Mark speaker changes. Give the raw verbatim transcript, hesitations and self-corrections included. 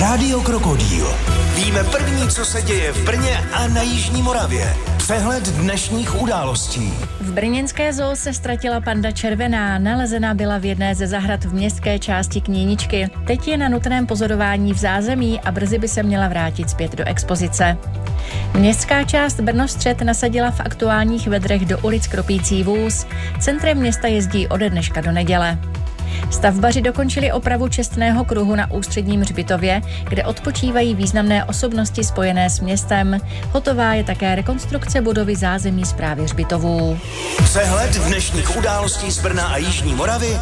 Speaker 1: Rádio Krokodýl. Víme první, co se děje v Brně a na jižní Moravě. Přehled dnešních událostí.
Speaker 2: V brněnské zoo se ztratila panda červená. Nalezena byla v jedné ze zahrad v městské části Kníničky. Teď je na nutném pozorování v zázemí a brzy by se měla vrátit zpět do expozice. Městská část Brno-střed nasadila v aktuálních vedrech do ulic kropící vůz. Centrem města jezdí ode dneška do neděle. Stavbaři dokončili opravu čestného kruhu na Ústředním hřbitově, kde odpočívají významné osobnosti spojené s městem. Hotová je také rekonstrukce budovy zázemí správy hřbitovů.
Speaker 1: Přehled dnešních událostí z Brna a jižní Moravy